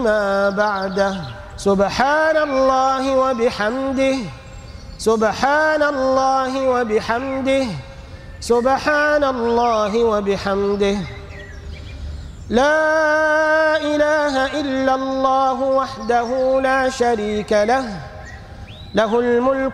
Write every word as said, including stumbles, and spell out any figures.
لما بعده. سبحان الله وبحمده سبحان الله وبحمده سبحان الله وبحمده. لا إله إلا الله وحده لا شريك له له الملك